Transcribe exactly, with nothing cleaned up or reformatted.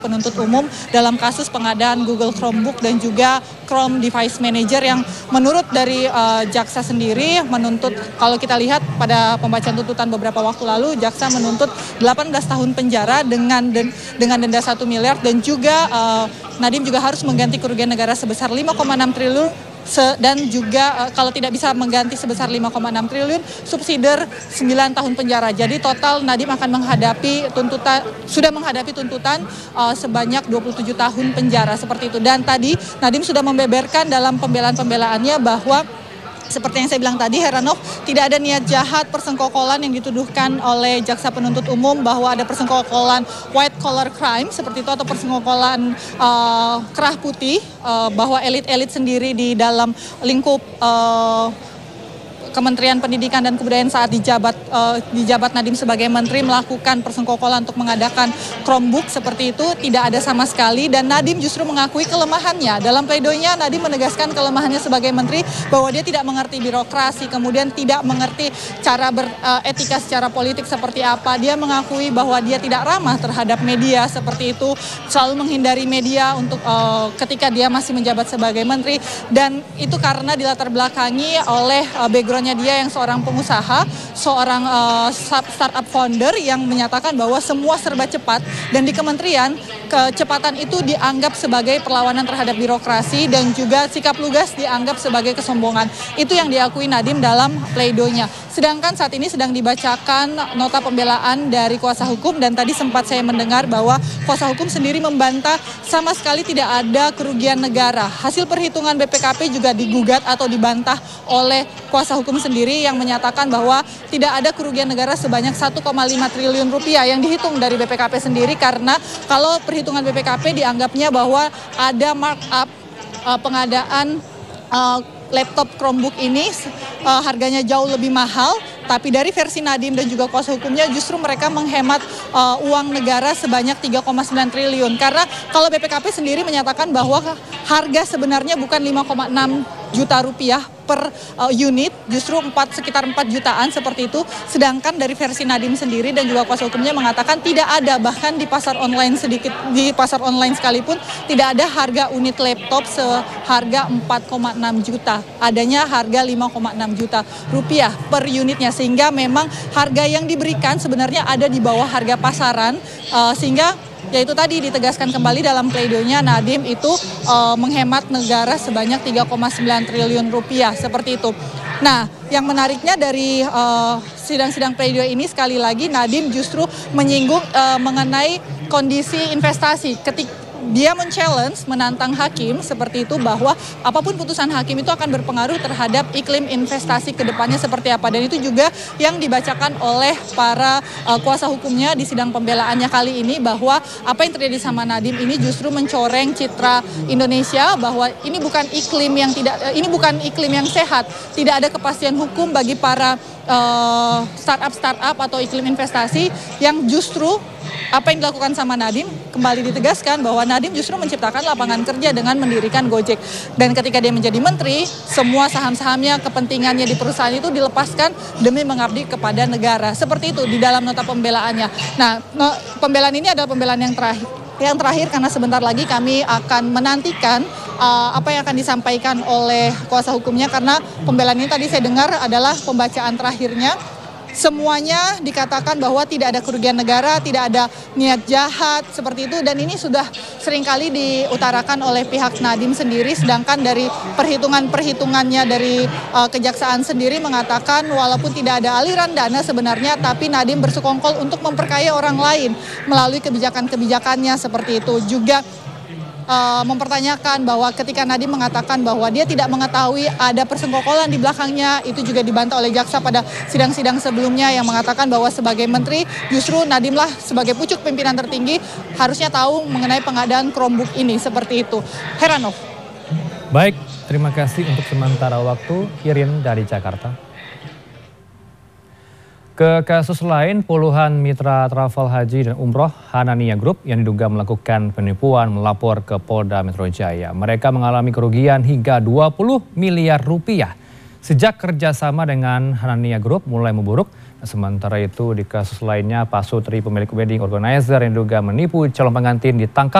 penuntut umum dalam kasus pengadaan Google Chromebook dan juga Chrome Device Manager yang menurut dari uh, jaksa sendiri menuntut, kalau kita lihat pada pembacaan tuntutan beberapa waktu lalu, jaksa menuntut delapan belas tahun penjara dengan den, dengan denda satu miliar dan juga uh, Nadiem juga harus mengganti kerugian negara sebesar lima koma enam triliun dan juga uh, kalau tidak bisa mengganti sebesar lima koma enam triliun, subsidiar sembilan tahun penjara. Jadi total Nadiem akan menghadapi tuntutan, sudah menghadapi tuntutan uh, sebanyak dua puluh tujuh tahun penjara seperti itu. Dan tadi Nadiem sudah membeberkan dalam pembelaan-pembelaannya bahwa seperti yang saya bilang tadi, Heranov, tidak ada niat jahat persengkokolan yang dituduhkan oleh jaksa penuntut umum bahwa ada persengkokolan white collar crime seperti itu atau persengkokolan uh, kerah putih, uh, bahwa elit-elit sendiri di dalam lingkup uh, Kementerian Pendidikan dan Kebudayaan saat dijabat uh, dijabat Nadiem sebagai menteri melakukan persengkokolan untuk mengadakan Chromebook seperti itu, tidak ada sama sekali. Dan Nadiem justru mengakui kelemahannya. Dalam pledoinya Nadiem menegaskan kelemahannya sebagai menteri bahwa dia tidak mengerti birokrasi, kemudian tidak mengerti cara beretika uh, secara politik seperti apa. Dia mengakui bahwa dia tidak ramah terhadap media seperti itu, selalu menghindari media untuk uh, ketika dia masih menjabat sebagai menteri, dan itu karena dilatar belakangi oleh uh, background dia yang seorang pengusaha, seorang uh, startup founder yang menyatakan bahwa semua serba cepat dan di kementerian kecepatan itu dianggap sebagai perlawanan terhadap birokrasi dan juga sikap lugas dianggap sebagai kesombongan. Itu yang diakui Nadiem dalam pleidoinya. Sedangkan saat ini sedang dibacakan nota pembelaan dari kuasa hukum dan tadi sempat saya mendengar bahwa kuasa hukum sendiri membantah sama sekali tidak ada kerugian negara. Hasil perhitungan B P K P juga digugat atau dibantah oleh kuasa hukum sendiri yang menyatakan bahwa tidak ada kerugian negara sebanyak satu koma lima triliun rupiah yang dihitung dari B P K P sendiri, karena kalau perhitungan B P K P dianggapnya bahwa ada markup uh, pengadaan uh, laptop Chromebook ini uh, harganya jauh lebih mahal, tapi dari versi Nadiem dan juga kuasa hukumnya justru mereka menghemat uh, uang negara sebanyak tiga koma sembilan triliun. Karena kalau B P K P sendiri menyatakan bahwa harga sebenarnya bukan lima koma enam juta rupiah per uh, unit, justru empat, sekitar empat jutaan seperti itu. Sedangkan dari versi Nadiem sendiri dan juga kuasa hukumnya mengatakan tidak ada, bahkan di pasar online sedikit, di pasar online sekalipun tidak ada harga unit laptop seharga empat koma enam juta. Adanya harga lima koma enam juta rupiah per unitnya, sehingga memang harga yang diberikan sebenarnya ada di bawah harga pasaran, uh, sehingga yaitu tadi ditegaskan kembali dalam pleidoinya Nadiem itu uh, menghemat negara sebanyak tiga koma sembilan triliun rupiah seperti itu. Nah, yang menariknya dari uh, sidang-sidang pledoi ini sekali lagi Nadiem justru menyinggung uh, mengenai kondisi investasi ketika dia men-challenge, menantang hakim seperti itu, bahwa apapun putusan hakim itu akan berpengaruh terhadap iklim investasi ke depannya seperti apa. Dan itu juga yang dibacakan oleh para uh, kuasa hukumnya di sidang pembelaannya kali ini, bahwa apa yang terjadi sama Nadiem ini justru mencoreng citra Indonesia, bahwa ini bukan iklim yang tidak uh, ini bukan iklim yang sehat, tidak ada kepastian hukum bagi para uh, startup-startup atau iklim investasi, yang justru apa yang dilakukan sama Nadiem kembali ditegaskan bahwa Nadiem justru menciptakan lapangan kerja dengan mendirikan Gojek. Dan ketika dia menjadi menteri, semua saham-sahamnya, kepentingannya di perusahaan itu dilepaskan demi mengabdi kepada negara. Seperti itu di dalam nota pembelaannya. Nah, no, pembelaan ini adalah pembelaan yang terakhir. Yang terakhir karena sebentar lagi kami akan menantikan uh, apa yang akan disampaikan oleh kuasa hukumnya, karena pembelaan ini tadi saya dengar adalah pembacaan terakhirnya. Semuanya dikatakan bahwa tidak ada kerugian negara, tidak ada niat jahat seperti itu, dan ini sudah seringkali diutarakan oleh pihak Nadiem sendiri. Sedangkan dari perhitungan-perhitungannya dari uh, kejaksaan sendiri mengatakan walaupun tidak ada aliran dana sebenarnya, tapi Nadiem bersekongkol untuk memperkaya orang lain melalui kebijakan-kebijakannya seperti itu. Juga Uh, mempertanyakan bahwa ketika Nadiem mengatakan bahwa dia tidak mengetahui ada persengkokolan di belakangnya, itu juga dibantah oleh jaksa pada sidang-sidang sebelumnya yang mengatakan bahwa sebagai menteri justru Nadiem lah sebagai pucuk pimpinan tertinggi harusnya tahu mengenai pengadaan Chromebook ini seperti itu. Heranov. Baik, terima kasih untuk sementara waktu, Irin dari Jakarta. Ke kasus lain, puluhan mitra travel haji dan umroh Hanania Group yang diduga melakukan penipuan melapor ke Polda Metro Jaya. Mereka mengalami kerugian hingga dua puluh miliar rupiah. Sejak kerjasama dengan Hanania Group mulai memburuk, Sementara itu di kasus lainnya, Pak Sutri pemilik wedding organizer yang diduga menipu calon pengantin ditangkap